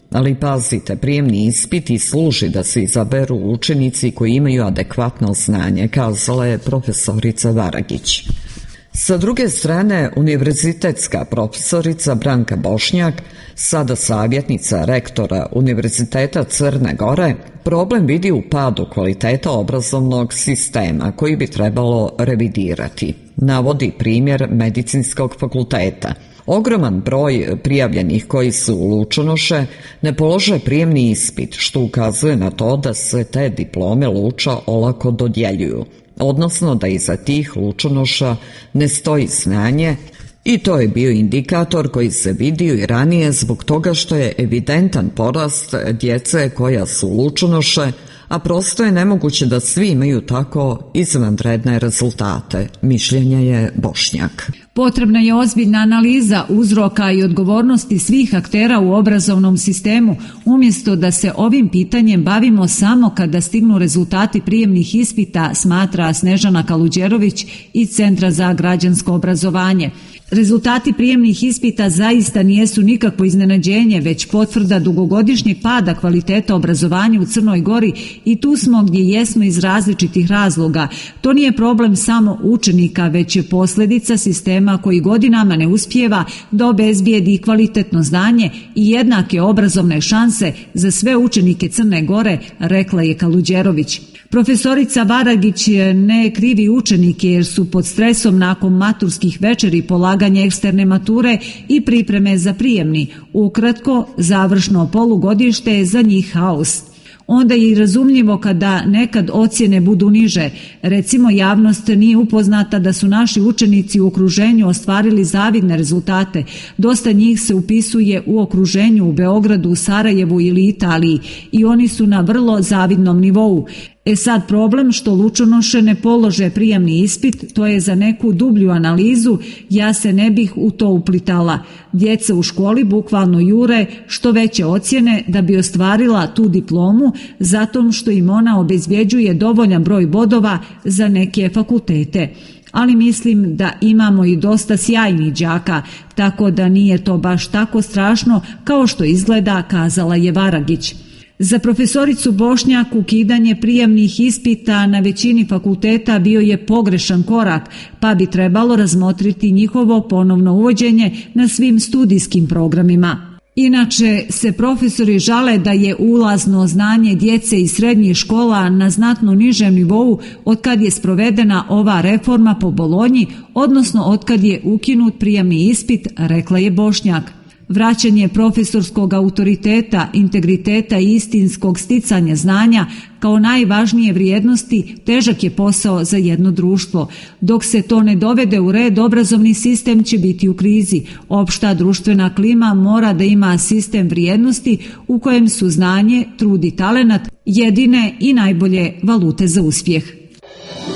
Ali pazite, prijemni ispit i služi da se izaberu učenici koji imaju adekvatno znanje, kazala je profesorica Varagić. Sa druge strane, univerzitetska profesorica Branka Bošnjak, sada savjetnica rektora Univerziteta Crne Gore, problem vidi u padu kvaliteta obrazovnog sistema koji bi trebalo revidirati. Navodi primjer Medicinskog fakulteta. Ogroman broj prijavljenih koji su lučonoše ne polože prijemni ispit, što ukazuje na to da se te diplome luča olako dodjeljuju, odnosno da iza tih lučonoša ne stoji znanje, i to je bio indikator koji se vidio i ranije zbog toga što je evidentan porast djece koja su lučonoše, a prosto je nemoguće da svi imaju tako izvanredne rezultate, mišljenja je Bošnjak. Potrebna je ozbiljna analiza uzroka i odgovornosti svih aktera u obrazovnom sistemu, umjesto da se ovim pitanjem bavimo samo kada stignu rezultati prijemnih ispita, smatra Snežana Kaluđerović iz Centra za građansko obrazovanje. Rezultati prijemnih ispita zaista nijesu nikakvo iznenađenje, već potvrda dugogodišnjeg pada kvaliteta obrazovanja u Crnoj Gori i tu smo gdje jesmo iz različitih razloga. To nije problem samo učenika, već je posljedica sistema koji godinama ne uspijeva da obezbijedi kvalitetno znanje i jednake obrazovne šanse za sve učenike Crne Gore, rekla je Kaluđerović. Profesorica Varagić ne krivi učenike jer su pod stresom nakon maturskih večeri, polaganja eksterne mature i pripreme za prijemni. Ukratko, završno polugodište je za njih haos. Onda je i razumljivo kada nekad ocjene budu niže. Recimo, javnost nije upoznata da su naši učenici u okruženju ostvarili zavidne rezultate. Dosta njih se upisuje u okruženju u Beogradu, Sarajevu ili Italiji i oni su na vrlo zavidnom nivou. Sad problem što lučonoše ne polože prijemni ispit, to je za neku dublju analizu, ja se ne bih u to uplitala. Djeca u školi bukvalno jure što veće ocjene da bi ostvarila tu diplomu, zato što im ona obezbjeđuje dovoljan broj bodova za neke fakultete. Ali mislim da imamo i dosta sjajnih đaka, tako da nije to baš tako strašno kao što izgleda, kazala je Varagić. Za profesoricu Bošnjak ukidanje prijemnih ispita na većini fakulteta bio je pogrešan korak, pa bi trebalo razmotriti njihovo ponovno uvođenje na svim studijskim programima. Inače se profesori žale da je ulazno znanje djece iz srednjih škola na znatno nižem nivou otkad je sprovedena ova reforma po Bolonji, odnosno otkad je ukinut prijemni ispit, rekla je Bošnjak. Vraćanje profesorskog autoriteta, integriteta i istinskog sticanja znanja kao najvažnije vrijednosti težak je posao za jedno društvo. Dok se to ne dovede u red, obrazovni sistem će biti u krizi. Opšta društvena klima mora da ima sistem vrijednosti u kojem su znanje, trud i talenat jedine i najbolje valute za uspjeh.